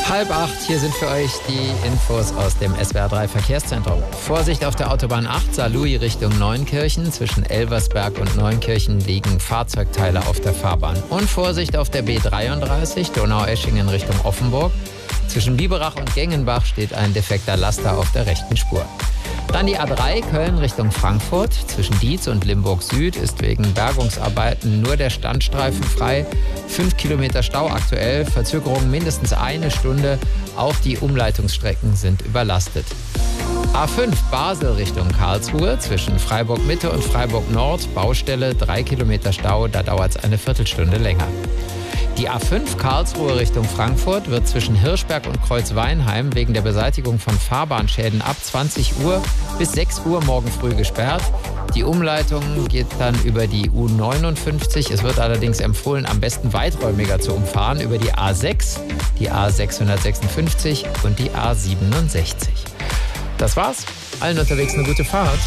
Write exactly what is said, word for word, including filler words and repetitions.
Halb acht, hier sind für euch die Infos aus dem S W R drei Verkehrszentrum. Vorsicht auf der Autobahn acht, Saarlouis Richtung Neunkirchen. Zwischen Elversberg und Neunkirchen liegen Fahrzeugteile auf der Fahrbahn. Und Vorsicht auf der B dreiunddreißig, Donaueschingen Richtung Offenburg. Zwischen Biberach und Gengenbach steht ein defekter Laster auf der rechten Spur. Dann die A drei, Köln Richtung Frankfurt. Zwischen Dietz und Limburg Süd ist wegen Bergungsarbeiten nur der Standstreifen frei. Fünf Kilometer Stau aktuell, Verzögerung mindestens eine Stunde. Auch die Umleitungsstrecken sind überlastet. A fünf, Basel Richtung Karlsruhe. Zwischen Freiburg Mitte und Freiburg Nord, Baustelle, drei Kilometer Stau, da dauert es eine Viertelstunde länger. Die A fünf Karlsruhe Richtung Frankfurt wird zwischen Hirschberg und Kreuzweinheim wegen der Beseitigung von Fahrbahnschäden ab zwanzig Uhr bis sechs Uhr morgen früh gesperrt. Die Umleitung geht dann über die U neunundfünfzig. Es wird allerdings empfohlen, am besten weiträumiger zu umfahren über die A sechs, die A sechshundertsechsundfünfzig und die A siebenundsechzig. Das war's. Allen unterwegs eine gute Fahrt.